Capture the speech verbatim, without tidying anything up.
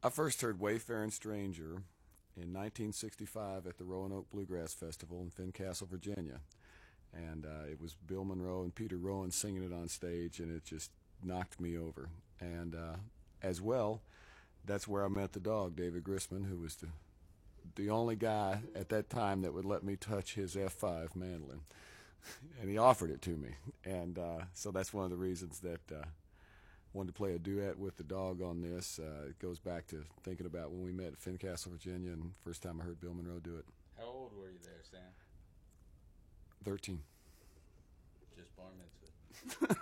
I first heard Wayfaring Stranger in nineteen sixty-five at the Roanoke Bluegrass Festival in Fincastle, Virginia. And uh, it was Bill Monroe and Peter Rowan singing it on stage, and it just knocked me over. And uh, as well, that's where I met the dog, David Grisman, who was the the only guy at that time that would let me touch his F five mandolin. And he offered it to me. And uh, so that's one of the reasons that uh, wanted to play a duet with the dog on this. Uh, it goes back to thinking about when we met at Fincastle, Virginia, and first time I heard Bill Monroe do it. How old were you there, Sam? thirteen. Just bar mitzvah.